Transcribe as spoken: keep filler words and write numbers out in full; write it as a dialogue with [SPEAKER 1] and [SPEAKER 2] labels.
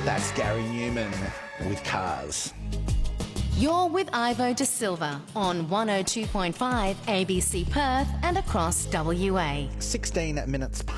[SPEAKER 1] That's Gary Newman with Cars.
[SPEAKER 2] You're with Ivo De Silva on one oh two point five A B C Perth and across W A.
[SPEAKER 1] sixteen minutes